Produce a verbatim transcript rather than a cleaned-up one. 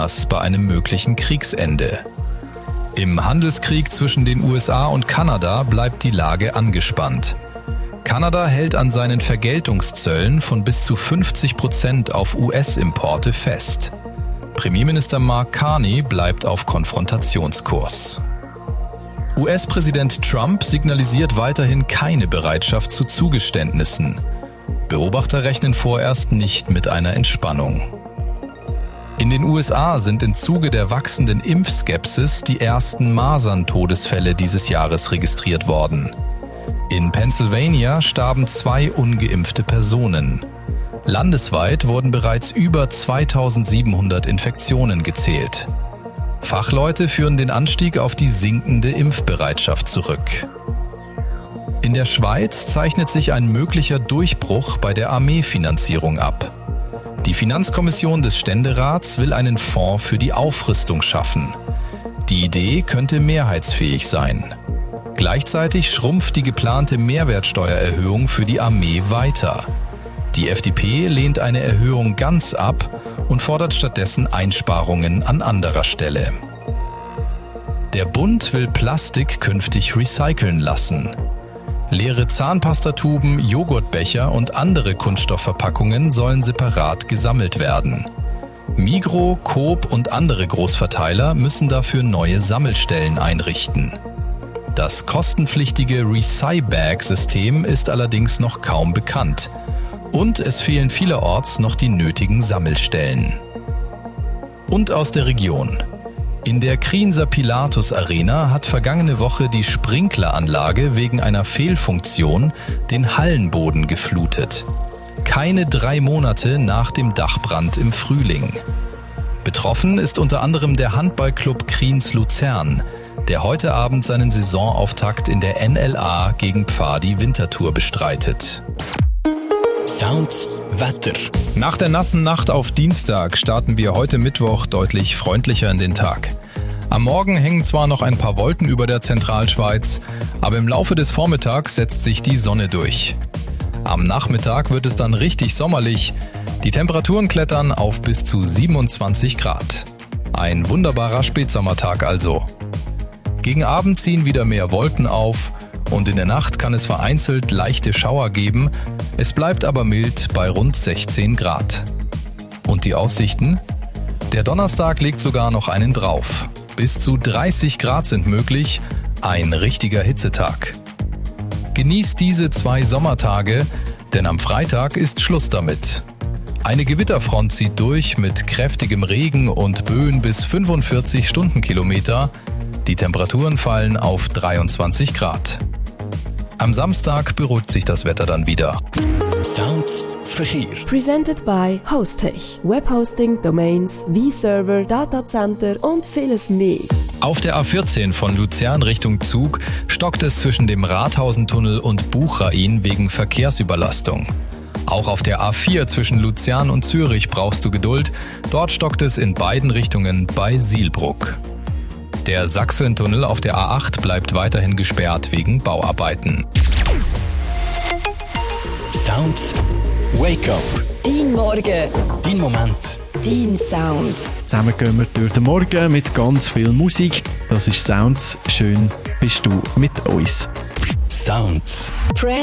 Chinas bei einem möglichen Kriegsende. Im Handelskrieg zwischen den U S A und Kanada bleibt die Lage angespannt. Kanada hält an seinen Vergeltungszöllen von bis zu fünfzig Prozent auf U S-Importe fest. Premierminister Mark Carney bleibt auf Konfrontationskurs. U S-Präsident Trump signalisiert weiterhin keine Bereitschaft zu Zugeständnissen. Beobachter rechnen vorerst nicht mit einer Entspannung. In den U S A sind im Zuge der wachsenden Impfskepsis die ersten Masern-Todesfälle dieses Jahres registriert worden. In Pennsylvania starben zwei ungeimpfte Personen. Landesweit wurden bereits über zweitausendsiebenhundert Infektionen gezählt. Fachleute führen den Anstieg auf die sinkende Impfbereitschaft zurück. In der Schweiz zeichnet sich ein möglicher Durchbruch bei der Armeefinanzierung ab. Die Finanzkommission des Ständerats will einen Fonds für die Aufrüstung schaffen. Die Idee könnte mehrheitsfähig sein. Gleichzeitig schrumpft die geplante Mehrwertsteuererhöhung für die Armee weiter. Die F D P lehnt eine Erhöhung ganz ab und fordert stattdessen Einsparungen an anderer Stelle. Der Bund will Plastik künftig recyceln lassen. Leere Zahnpastatuben, Joghurtbecher und andere Kunststoffverpackungen sollen separat gesammelt werden. Migros, Coop und andere Großverteiler müssen dafür neue Sammelstellen einrichten. Das kostenpflichtige Recy-Bag-System ist allerdings noch kaum bekannt. Und es fehlen vielerorts noch die nötigen Sammelstellen. Und aus der Region. In der Krienser Pilatus Arena hat vergangene Woche die Sprinkleranlage wegen einer Fehlfunktion den Hallenboden geflutet. Keine drei Monate nach dem Dachbrand im Frühling. Betroffen ist unter anderem der Handballclub Kriens Luzern, der heute Abend seinen Saisonauftakt in der N L A gegen Pfadi Winterthur bestreitet. Sounds Wetter. Nach der nassen Nacht auf Dienstag starten wir heute Mittwoch deutlich freundlicher in den Tag. Am Morgen hängen zwar noch ein paar Wolken über der Zentralschweiz, aber im Laufe des Vormittags setzt sich die Sonne durch. Am Nachmittag wird es dann richtig sommerlich. Die Temperaturen klettern auf bis zu siebenundzwanzig Grad. Ein wunderbarer Spätsommertag also. Gegen Abend ziehen wieder mehr Wolken auf und in der Nacht kann es vereinzelt leichte Schauer geben. Es bleibt aber mild bei rund sechzehn Grad. Und die Aussichten? Der Donnerstag legt sogar noch einen drauf. Bis zu dreißig Grad sind möglich, ein richtiger Hitzetag. Genießt diese zwei Sommertage, denn am Freitag ist Schluss damit. Eine Gewitterfront zieht durch mit kräftigem Regen und Böen bis fünfundvierzig Stundenkilometer. Die Temperaturen fallen auf dreiundzwanzig Grad. Am Samstag beruhigt sich das Wetter dann wieder. Sounds Verkehr. Presented by Hostech. Webhosting, Domains, V-Server, Datacenter und vieles mehr. Auf der A vierzehn von Luzern Richtung Zug stockt es zwischen dem Rathausentunnel und Buchrain wegen Verkehrsüberlastung. Auch auf der A vier zwischen Luzern und Zürich brauchst du Geduld. Dort stockt es in beiden Richtungen bei Sielbruck. Der Sachsentunnel auf der A acht bleibt weiterhin gesperrt wegen Bauarbeiten. Sounds Wake Up. Dein Morgen. Dein Moment. Dein Sound. Zusammen gehen wir durch den Morgen mit ganz viel Musik. Das ist Sounds. Schön bist du mit uns. Sounds. Press